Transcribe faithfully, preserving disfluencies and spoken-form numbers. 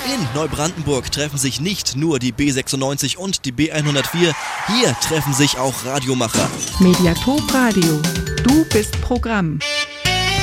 In Neubrandenburg treffen sich nicht nur die B sechsundneunzig und die B hundertvier, hier treffen sich auch Radiomacher. Mediathek Radio. Du bist Programm.